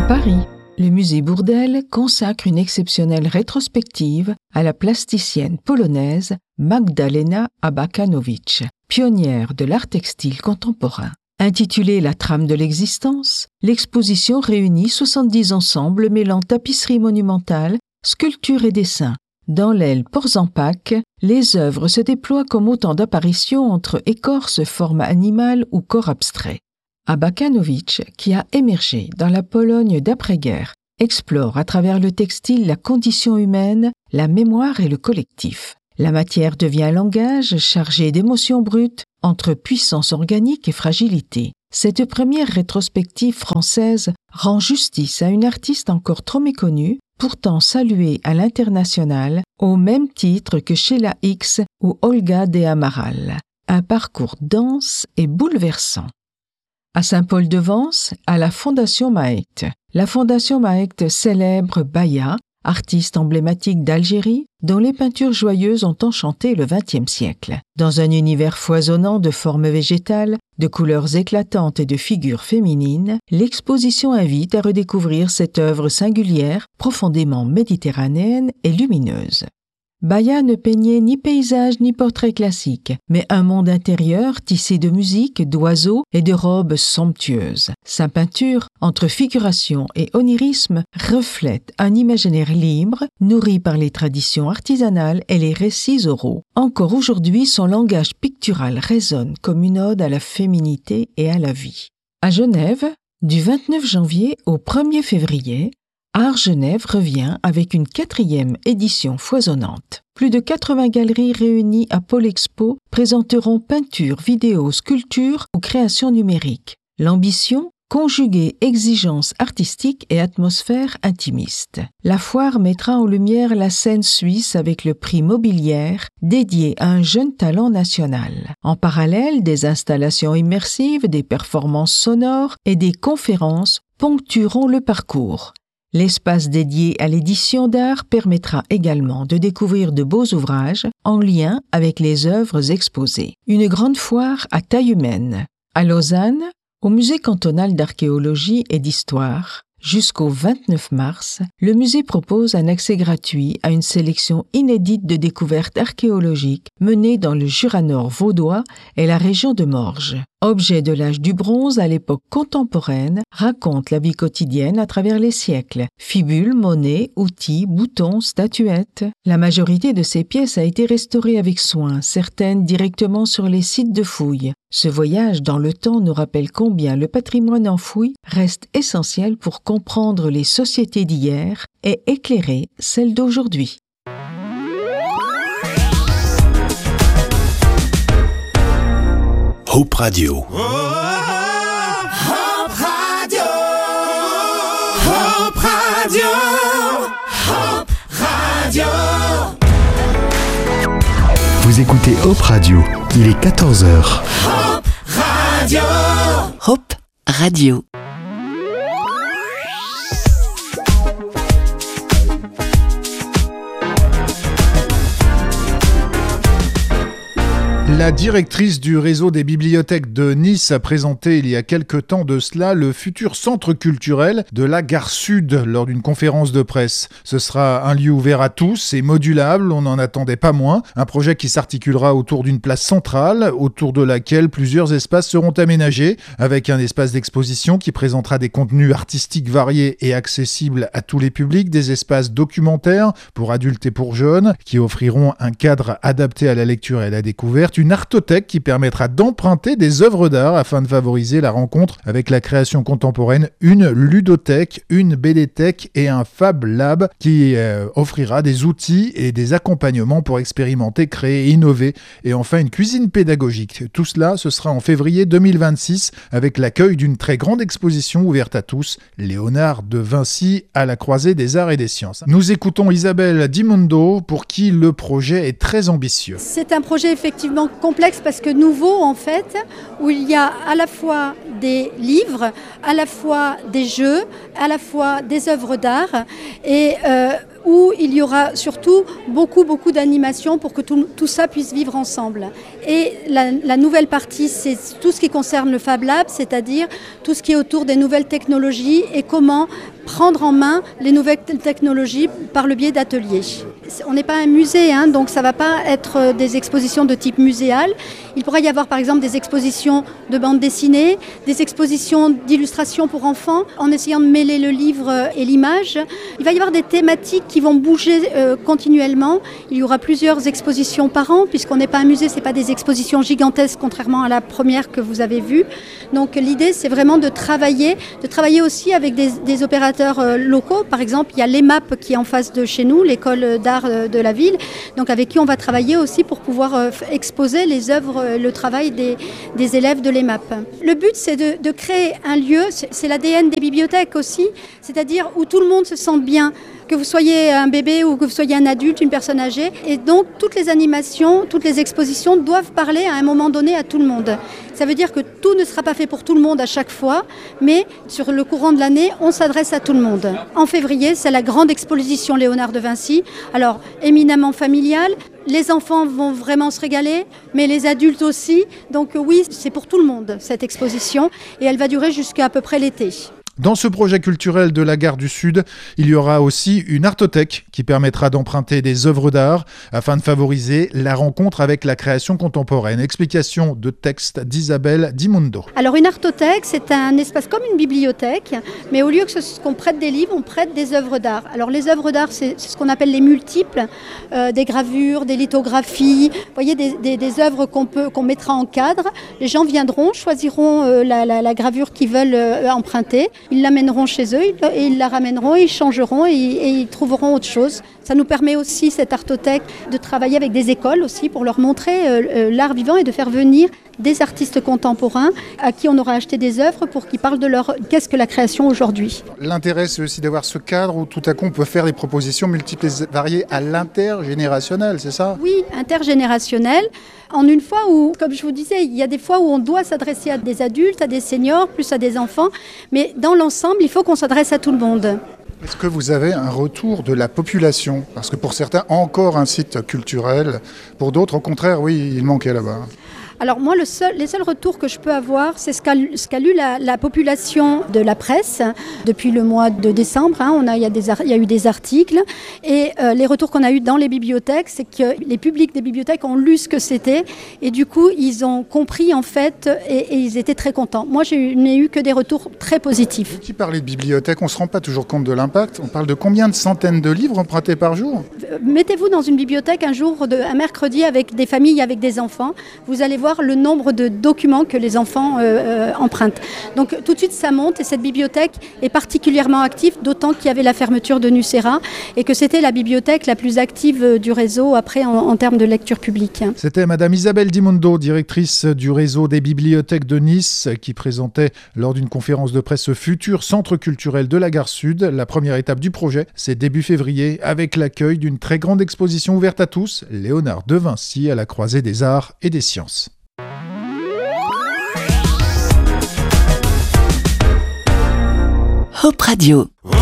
Paris, le musée Bourdelle consacre une exceptionnelle rétrospective à la plasticienne polonaise Magdalena Abakanowicz, pionnière de l'art textile contemporain. Intitulée La trame de l'existence, l'exposition réunit 70 ensembles mêlant tapisserie monumentale, sculpture et dessin. Dans l'aile Porzenpak, les œuvres se déploient comme autant d'apparitions entre écorce, forme animale ou corps abstrait. Abakanowicz, qui a émergé dans la Pologne d'après-guerre, explore à travers le textile la condition humaine, la mémoire et le collectif. La matière devient un langage chargé d'émotions brutes entre puissance organique et fragilité. Cette première rétrospective française rend justice à une artiste encore trop méconnue, pourtant saluée à l'international au même titre que Sheila Hicks ou Olga de Amaral. Un parcours dense et bouleversant. À Saint-Paul-de-Vence, à la Fondation Maeckt. La Fondation Maeckt célèbre Baya, artiste emblématique d'Algérie, dont les peintures joyeuses ont enchanté le XXe siècle. Dans un univers foisonnant de formes végétales, de couleurs éclatantes et de figures féminines, l'exposition invite à redécouvrir cette œuvre singulière, profondément méditerranéenne et lumineuse. Baya ne peignait ni paysage ni portrait classique, mais un monde intérieur tissé de musique, d'oiseaux et de robes somptueuses. Sa peinture, entre figuration et onirisme, reflète un imaginaire libre, nourri par les traditions artisanales et les récits oraux. Encore aujourd'hui, son langage pictural résonne comme une ode à la féminité et à la vie. À Genève, du 29 janvier au 1er février, Art Genève revient avec une 4e édition foisonnante. Plus de 80 galeries réunies à Pôle Expo présenteront peintures, vidéos, sculptures ou créations numériques. L'ambition ? Conjuguer exigence artistique et atmosphère intimiste. La foire mettra en lumière la scène suisse avec le prix Mobilière dédié à un jeune talent national. En parallèle, des installations immersives, des performances sonores et des conférences ponctueront le parcours. L'espace dédié à l'édition d'art permettra également de découvrir de beaux ouvrages en lien avec les œuvres exposées. Une grande foire à taille humaine. À Lausanne, au Musée cantonal d'archéologie et d'histoire, jusqu'au 29 mars, le musée propose un accès gratuit à une sélection inédite de découvertes archéologiques menées dans le Jura nord vaudois et la région de Morges. Objets de l'âge du bronze à l'époque contemporaine, racontent la vie quotidienne à travers les siècles. Fibules, monnaies, outils, boutons, statuettes. La majorité de ces pièces a été restaurée avec soin, certaines directement sur les sites de fouilles. Ce voyage dans le temps nous rappelle combien le patrimoine enfoui reste essentiel pour comprendre les sociétés d'hier et éclairer celles d'aujourd'hui. Hope Radio. Hope Radio. Hope Radio. Hope Radio. Vous écoutez Hope Radio. Il est 14h. Hope Radio. Hope Radio. La directrice du réseau des bibliothèques de Nice a présenté il y a quelque temps de cela le futur centre culturel de la Gare Sud lors d'une conférence de presse. Ce sera un lieu ouvert à tous et modulable, on n'en attendait pas moins. Un projet qui s'articulera autour d'une place centrale, autour de laquelle plusieurs espaces seront aménagés, avec un espace d'exposition qui présentera des contenus artistiques variés et accessibles à tous les publics, des espaces documentaires pour adultes et pour jeunes, qui offriront un cadre adapté à la lecture et à la découverte, une artothèque qui permettra d'emprunter des œuvres d'art afin de favoriser la rencontre avec la création contemporaine, une ludothèque, une BDthèque et un Fab Lab qui offrira des outils et des accompagnements pour expérimenter, créer et innover, et enfin une cuisine pédagogique. Tout cela, ce sera en février 2026 avec l'accueil d'une très grande exposition ouverte à tous, Léonard de Vinci à la croisée des arts et des sciences. Nous écoutons Isabelle Dimondo pour qui le projet est très ambitieux. C'est un projet effectivement complexe parce que nouveau en fait, où il y a à la fois des livres, à la fois des jeux, à la fois des œuvres d'art et où il y aura surtout beaucoup d'animations pour que tout ça puisse vivre ensemble. Et la nouvelle partie, c'est tout ce qui concerne le Fab Lab, c'est-à-dire tout ce qui est autour des nouvelles technologies et comment prendre en main les nouvelles technologies par le biais d'ateliers. On n'est pas un musée, donc ça ne va pas être des expositions de type muséal. Il pourrait y avoir par exemple des expositions de bande dessinée, des expositions d'illustrations pour enfants, en essayant de mêler le livre et l'image. Il va y avoir des thématiques qui vont bouger continuellement. Il y aura plusieurs expositions par an, puisqu'on n'est pas un musée, ce n'est pas des expositions gigantesques, contrairement à la première que vous avez vue. Donc l'idée, c'est vraiment de travailler aussi avec des opérateurs locaux. Par exemple, il y a l'EMAP qui est en face de chez nous, l'école d'art de la ville, donc avec qui on va travailler aussi pour pouvoir exposer les œuvres, le travail des élèves de l'EMAP. Le but, c'est de créer un lieu, c'est l'ADN des bibliothèques aussi, c'est-à-dire où tout le monde se sente bien, que vous soyez un bébé ou que vous soyez un adulte, une personne âgée. Et donc, toutes les animations, toutes les expositions doivent parler à un moment donné à tout le monde. Ça veut dire que tout ne sera pas fait pour tout le monde à chaque fois, mais sur le courant de l'année, on s'adresse à tout le monde. En février, c'est la grande exposition Léonard de Vinci. Alors, éminemment familiale. Les enfants vont vraiment se régaler, mais les adultes aussi. Donc oui, c'est pour tout le monde, cette exposition. Et elle va durer jusqu'à peu près l'été. Dans ce projet culturel de la Gare du Sud, il y aura aussi une artothèque qui permettra d'emprunter des œuvres d'art afin de favoriser la rencontre avec la création contemporaine. Explication de texte d'Isabelle Dimundo. Alors une artothèque, c'est un espace comme une bibliothèque, mais au lieu qu'on prête des livres, on prête des œuvres d'art. Alors les œuvres d'art, c'est ce qu'on appelle les multiples, des gravures, des lithographies, vous voyez, des œuvres qu'on mettra en cadre. Les gens viendront, choisiront la gravure qu'ils veulent emprunter. Ils l'amèneront chez eux et ils la ramèneront, ils changeront et ils trouveront autre chose. Ça nous permet aussi, cette artothèque, de travailler avec des écoles aussi pour leur montrer l'art vivant et de faire venir des artistes contemporains à qui on aura acheté des œuvres pour qu'ils parlent de qu'est-ce que la création aujourd'hui. L'intérêt, c'est aussi d'avoir ce cadre où tout à coup on peut faire des propositions multiples et variées à l'intergénérationnel, c'est ça ? Oui, intergénérationnel. En une fois où, comme je vous disais, il y a des fois où on doit s'adresser à des adultes, à des seniors, plus à des enfants, mais dans l'ensemble, il faut qu'on s'adresse à tout le monde. Est-ce que vous avez un retour de la population ? Parce que pour certains, encore un site culturel. Pour d'autres, au contraire, oui, il manquait là-bas. Alors moi, les seuls retours que je peux avoir, c'est ce qu'a lu la population de la presse depuis le mois de décembre. Il y a eu des articles et les retours qu'on a eu dans les bibliothèques, c'est que les publics des bibliothèques ont lu ce que c'était et du coup, ils ont compris en fait et ils étaient très contents. Moi, je n'ai eu que des retours très positifs. Vous qui parlez de bibliothèque, on ne se rend pas toujours compte de l'impact. On parle de combien de centaines de livres empruntés par jour ? Mettez-vous dans une bibliothèque un mercredi avec des familles, avec des enfants. Vous allez voir le nombre de documents que les enfants empruntent. Donc tout de suite ça monte et cette bibliothèque est particulièrement active, d'autant qu'il y avait la fermeture de Nucera et que c'était la bibliothèque la plus active du réseau après en termes de lecture publique. C'était Madame Isabelle Dimundo, directrice du réseau des bibliothèques de Nice, qui présentait lors d'une conférence de presse ce futur centre culturel de la Gare Sud. La première étape du projet, c'est début février, avec l'accueil d'une très grande exposition ouverte à tous, Léonard de Vinci à la croisée des arts et des sciences. Hop Radio.